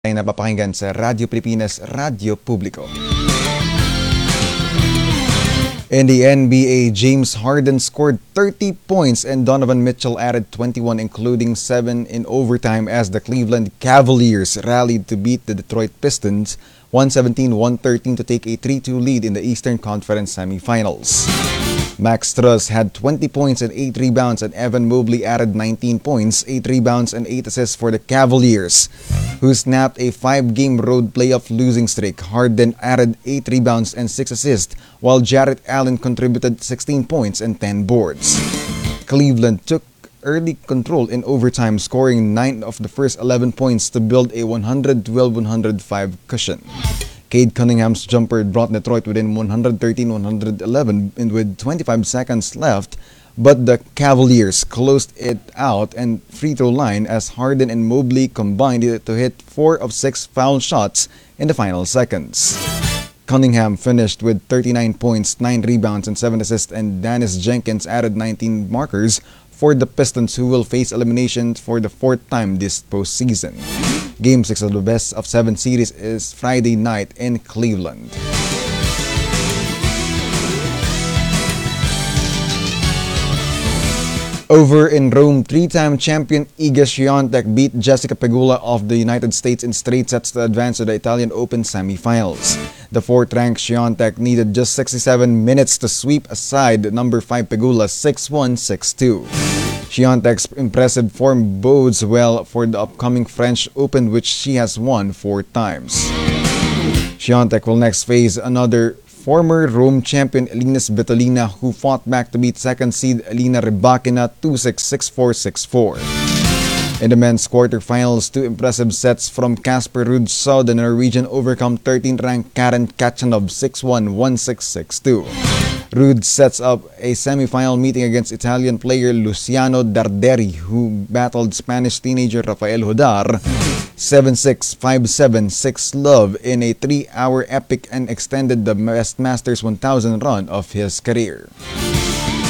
ay napapakinggan sa Radyo Pilipinas, Radyo Publiko. In the NBA, James Harden scored 30 points and Donovan Mitchell added 21, including 7 in overtime as the Cleveland Cavaliers rallied to beat the Detroit Pistons 117-113 to take a 3-2 lead in the Eastern Conference semifinals. Max Strus had 20 points and 8 rebounds, and Evan Mobley added 19 points, 8 rebounds, and 8 assists for the Cavaliers, who snapped a 5-game road playoff losing streak. Harden added 8 rebounds and 6 assists, while Jarrett Allen contributed 16 points and 10 boards. Cleveland took early control in overtime, scoring 9 of the first 11 points to build a 112-105 cushion. Cade Cunningham's jumper brought Detroit within 113-111 with 25 seconds left, but the Cavaliers closed it out and free throw line as Harden and Mobley combined to hit 4 of 6 foul shots in the final seconds. Cunningham finished with 39 points, 9 rebounds, and 7 assists, and Dennis Jenkins added 19 markers for the Pistons, who will face elimination for the 4th time this postseason. Game 6 of the best of 7 series is Friday night in Cleveland. Over in Rome, 3-time champion Iga Swiatek beat Jessica Pegula of the United States in straight sets to advance to the Italian Open semifinals. The 4th-ranked Swiatek needed just 67 minutes to sweep aside number 5 Pegula 6-1, 6-2. Swiatek's impressive form bodes well for the upcoming French Open, which she has won 4 times. Swiatek will next face another former Rome champion Elina Svitolina, who fought back to beat second seed Elena Rybakina 2-6, 6-4, 6-4. In the men's quarterfinals, 2 impressive sets from Casper Ruud saw the Norwegian overcome 13th-ranked Karen Khachanov 6-1, 1-6, 6-2. Ruud sets up a semi-final meeting against Italian player Luciano Darderi, who battled Spanish teenager Rafael Hodar 7-6, 5-7, 6-love in a 3-hour epic and extended the best Masters 1000 run of his career.